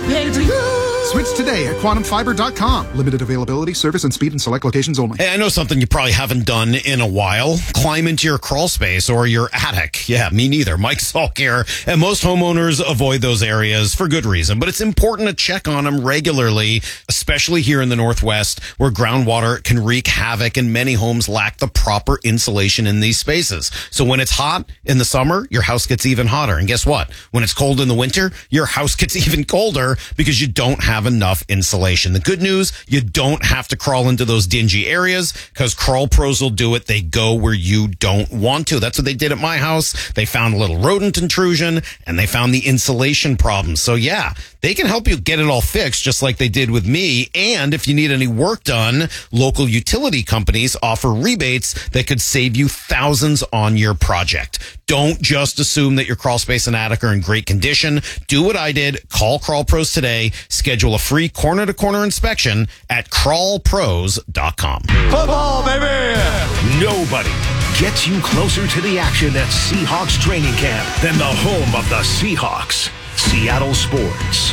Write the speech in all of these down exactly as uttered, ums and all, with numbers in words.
Switch today at quantum fiber dot com. Limited availability, service and speed in select locations only. Hey, I know something you probably haven't done in a while. Climb into your crawl space or your attic. Yeah, me neither. Mike Salk here. And most homeowners avoid those areas for good reason. But it's important to check on them regularly, especially here in the Northwest, where groundwater can wreak havoc and many homes lack the proper insulation in these spaces. So when it's hot in the summer, your house gets even hotter. And guess what? When it's cold in the winter, your house gets even colder because you don't have enough insulation. The good news, you don't have to crawl into those dingy areas because Crawl Pros will do it. They go where you don't want to. That's what they did at my house. They found a little rodent intrusion and they found the insulation problem. So yeah, they can help you get it all fixed just like they did with me. And if you need any work done, local utility companies offer rebates that could save you thousands on your project. Don't just assume that your crawl space and attic are in great condition. Do what I did. Call Crawl Pros today. Schedule a free corner-to-corner inspection at crawl pros dot com. Football, baby! Nobody gets you closer to the action at Seahawks training camp than the home of the Seahawks, Seattle Sports.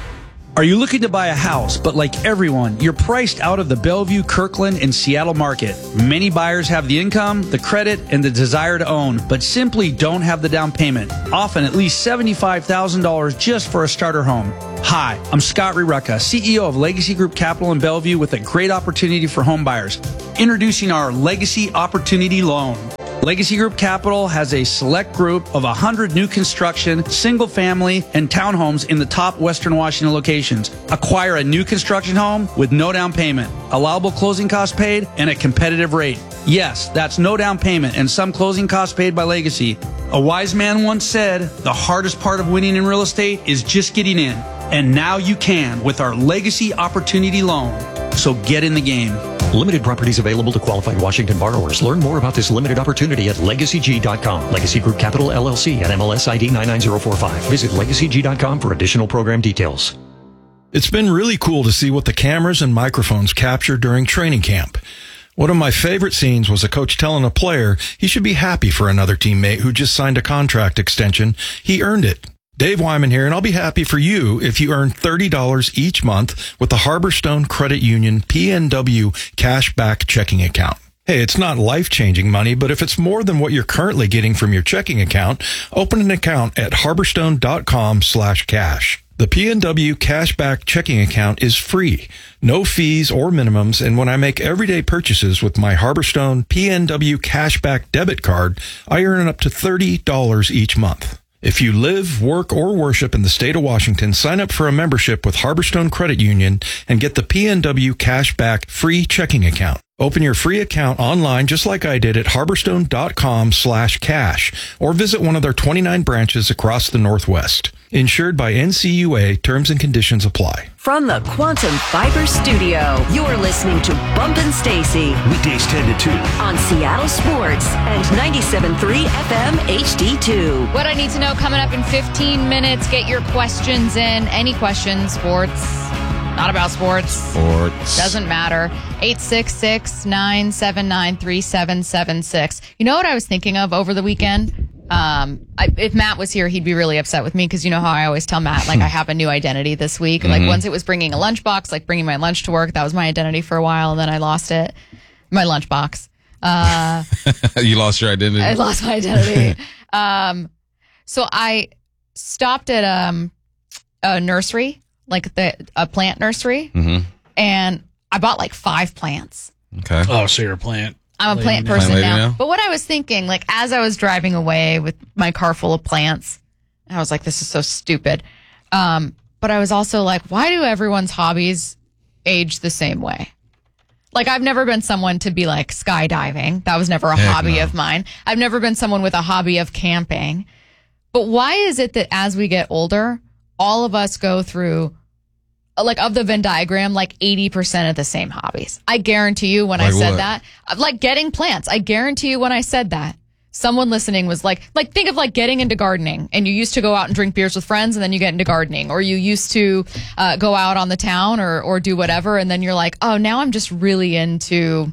Are you looking to buy a house, but like everyone, you're priced out of the Bellevue, Kirkland, and Seattle market? Many buyers have the income, the credit, and the desire to own, but simply don't have the down payment, often at least seventy-five thousand dollars just for a starter home. Hi, I'm Scott Rirucka, C E O of Legacy Group Capital in Bellevue with a great opportunity for home buyers. Introducing our Legacy Opportunity Loan. Legacy Group Capital has a select group of one hundred new construction, single family, and townhomes in the top Western Washington locations. Acquire a new construction home with no down payment, allowable closing costs paid, and a competitive rate. Yes, that's no down payment and some closing costs paid by Legacy. A wise man once said, the hardest part of winning in real estate is just getting in. And now you can with our Legacy Opportunity Loan. So get in the game. Limited properties available to qualified Washington borrowers. Learn more about this limited opportunity at legacy g dot com. Legacy Group Capital, L L C, at M L S I D nine nine zero four five. Visit legacy g dot com for additional program details. It's been really cool to see what the cameras and microphones capture during training camp. One of my favorite scenes was a coach telling a player he should be happy for another teammate who just signed a contract extension. He earned it. Dave Wyman here, and I'll be happy for you if you earn thirty dollars each month with the Harborstone Credit Union P N W Cashback Checking Account. Hey, it's not life-changing money, but if it's more than what you're currently getting from your checking account, open an account at harborstone dot com slash cash. The P N W Cashback Checking Account is free, no fees or minimums, and when I make everyday purchases with my Harborstone P N W Cashback debit card, I earn up to thirty dollars each month. If you live, work, or worship in the state of Washington, sign up for a membership with Harborstone Credit Union and get the P N W Cashback free checking account. Open your free account online just like I did at harborstone dot com slash cash or visit one of their twenty-nine branches across the Northwest. Insured by N C U A, terms and conditions apply. From the Quantum Fiber Studio, you're listening to Bumpin' Stacy. Weekdays ten to two. On Seattle Sports and ninety-seven point three F M H D two. What I need to know coming up in fifteen minutes. Get your questions in. Any questions, sports, not about sports. Sports. Doesn't matter. eight six six, nine seven nine, three seven seven six. You know what I was thinking of over the weekend? Um, I, if Matt was here, he'd be really upset with me because you know how I always tell Matt, like, I have a new identity this week. Mm-hmm. Like, once it was bringing a lunchbox, like bringing my lunch to work, that was my identity for a while, and then I lost it. My lunchbox. Uh, you lost your identity? I lost my identity. um, so I stopped at um, a nursery, like the a plant nursery, mm-hmm. and I bought like five plants. Okay. Oh, so you're a plant. I'm a plant person now. now. But what I was thinking, like, as I was driving away with my car full of plants, I was like, this is so stupid. Um, but I was also like, why do everyone's hobbies age the same way? Like, I've never been someone to be like skydiving. That was never a Heck hobby no. of mine. I've never been someone with a hobby of camping. But why is it that as we get older, all of us go through, like, of the Venn diagram, like eighty percent of the same hobbies? I guarantee you when like I said what? that, like getting plants, I guarantee you when I said that, someone listening was like, like, think of like getting into gardening, and you used to go out and drink beers with friends and then you get into gardening, or you used to uh, go out on the town or, or do whatever. And then you're like, oh, now I'm just really into,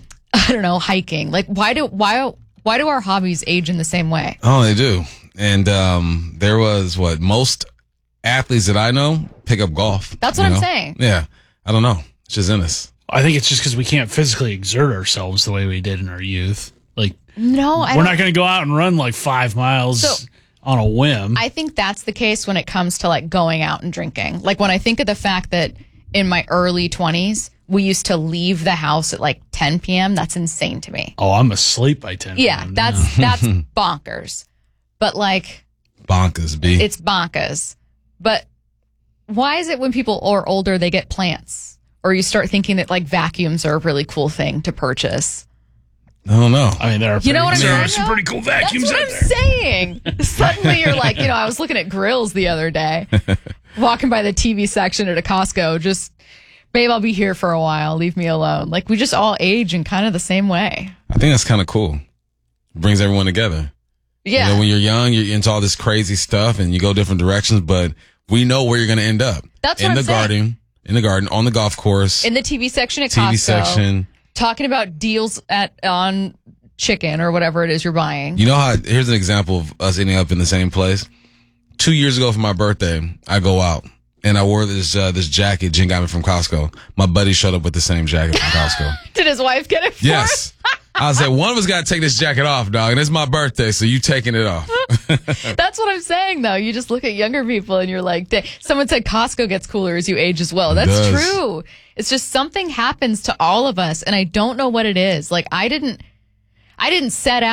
I don't know, hiking. Like, why do, why, why do our hobbies age in the same way? Oh, they do. And um, there was what most athletes that I know pick up golf. That's what you I'm know? saying. Yeah. I don't know. It's just in us. I think it's just because we can't physically exert ourselves the way we did in our youth. Like, no, I we're don't- not going to go out and run like five miles So- on a whim. I think that's the case when it comes to like going out and drinking. Like when I think of the fact that in my early twenties, we used to leave the house at like ten p.m. That's insane to me. oh, I'm asleep by ten. Yeah, that's that's bonkers. But like Bonkers, B. it's bonkers. But why is it when people are older they get plants? Or you start thinking that like vacuums are a really cool thing to purchase? I don't know. I mean, there are You know what I'm there saying? are some though? pretty cool vacuums That's out what there. I'm saying. Suddenly you're like, you know, I was looking at grills the other day, walking by the T V section at a Costco, just, babe, I'll be here for a while. Leave me alone. Like we just all age in kind of the same way. I think that's kind of cool. Brings everyone together. Yeah. You know, when you're young, you're into all this crazy stuff and you go different directions, but we know where you're going to end up. That's in what the I'm saying. garden, in the garden, on the golf course, In the T V section at T V Costco. section. Talking about deals at on chicken or whatever it is you're buying. You know how, here's an example of us ending up in the same place. Two years ago for my birthday, I go out and I wore this, uh, this jacket Jen got me from Costco. My buddy showed up with the same jacket from Costco. Did his wife get it for Yes. I was like, one of us got to take this jacket off, dog. And it's my birthday, so you taking it off. That's what I'm saying, though. You just look at younger people and you're like, "Dang." Someone said Costco gets cooler as you age as well. That's does. true. It's just something happens to all of us, and I don't know what it is. Like, I didn't, I didn't set out.